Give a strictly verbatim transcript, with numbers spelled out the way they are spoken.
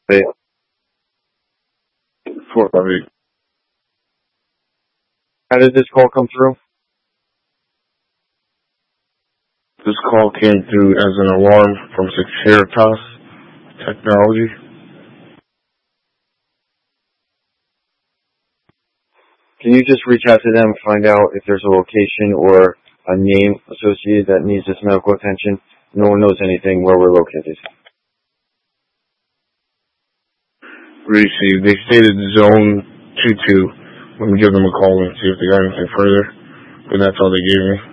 Hey, for Bobby. How did this call come through? This call came through as an alarm from Securitas Technology. Can you just reach out to them, find out if there's a location or a name associated that needs this medical attention? No one knows anything where we're located. Received. They stated zone two two. Let me give them a call and see if they got anything further. But that's all they gave me.